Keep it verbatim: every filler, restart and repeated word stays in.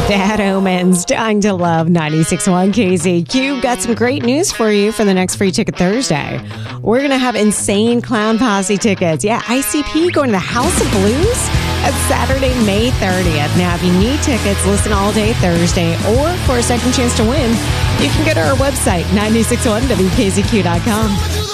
Bad Omens, Dying to Love, ninety-six point one K Z Q. Got some great news for you for the next Free Ticket Thursday. We're going to have Insane Clown Posse tickets. Yeah, I C P going to the House of Blues at Saturday, May thirtieth. Now, if you need tickets, listen all day Thursday, or for a second chance to win, you can go to our website, nine six one W K Z Q dot com.